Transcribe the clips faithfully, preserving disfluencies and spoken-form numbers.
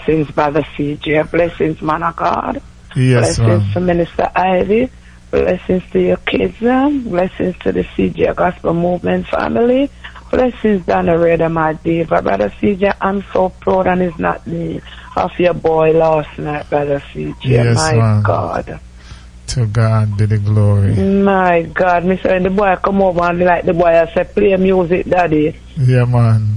Blessings, Brother C J. Blessings, man of God. Yes, Blessings ma'am. to Minister Ivy. Blessings to your kids. Um, blessings to the C J Gospel Movement family. Blessings, Donna Reda, my diva. Brother C J, I'm so proud, and it's not me, of your boy last night, Brother C J. Yes, my ma'am. God. To God be the glory. My God, me say the boy come over and like the boy I say, play music, daddy. Yeah, man.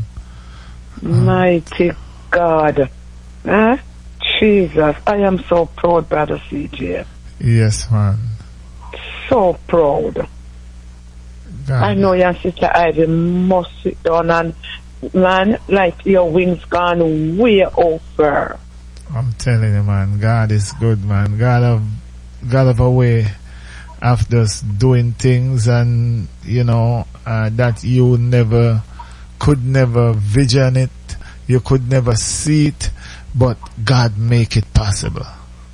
Mighty God. Huh? Jesus, I am so proud, Brother C J. Yes, man. So proud. God. I know your sister Ivy must sit down and, man, like your wings gone way over. I'm telling you, man, God is good, man. God have, God have a way of just doing things, and, you know, uh, that you never, could never vision it, you could never see it, but God make it possible.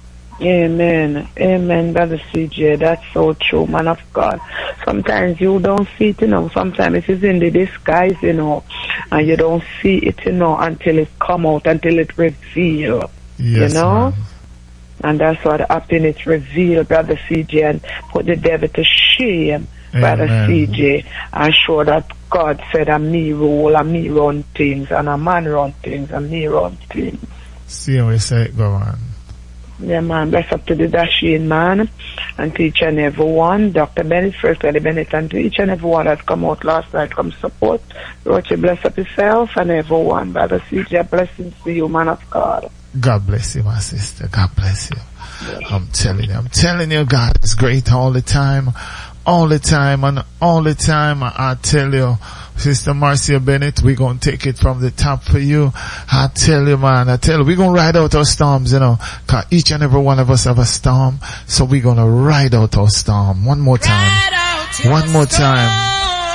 Amen. Amen, Brother C J. That's so true, man of God. Sometimes you don't see it, you know. Sometimes it is in the disguise, you know, and you don't see it, you know, until it come out, until it reveal. Yes, you know? man. And that's what happened. It revealed, Brother C J, and put the devil to shame, Brother Amen. C J, and show that God said, I'm me rule, and me run things, and a man run things, and me run things. See how we say it go on. Yeah, man. Bless up to the Dashin, man, and to each and every one. Doctor Bennett, First Lady Bennett, and to each and every one that come out last night, come support. Roche, bless up yourself and everyone. Brother C J, blessings to you, man of God. God bless you, my sister. God bless you. I'm telling you, I'm telling you, God is great all the time. All the time and all the time. I, I tell you, Sister Marcia Bennett, we're going to take it from the top for you. I tell you, man, I tell you, we're going to ride out our storms, you know, because each and every one of us have a storm. So we're going to ride out our storm. One more time. One more time.